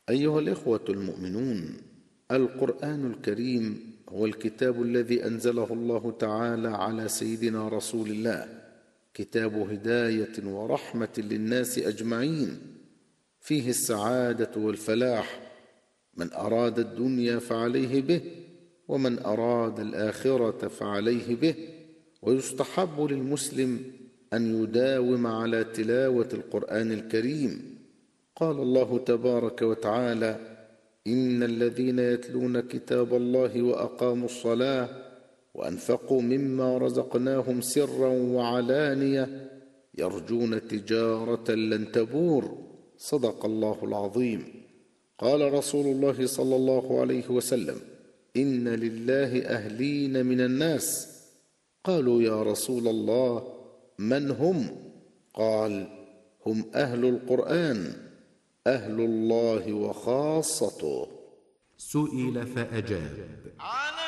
أيها الإخوة المؤمنون، القرآن الكريم هو الكتاب الذي أنزله الله تعالى على سيدنا رسول الله، كتاب هداية ورحمة للناس أجمعين، فيه السعادة والفلاح، من أراد الدنيا فعليه به، ومن أراد الآخرة فعليه به. ويستحب للمسلم أن يداوم على تلاوة القرآن الكريم. قال الله تبارك وتعالى: إن الذين يتلون كتاب الله وأقاموا الصلاة وأنفقوا مما رزقناهم سرا وعلانية يرجون تجارة لن تبور. صدق الله العظيم. قال رسول الله صلى الله عليه وسلم: إن لله أهلين من الناس. قالوا: يا رسول الله، من هم؟ قال: هم أهل القرآن، أهل الله وخاصته. سئل فأجاب: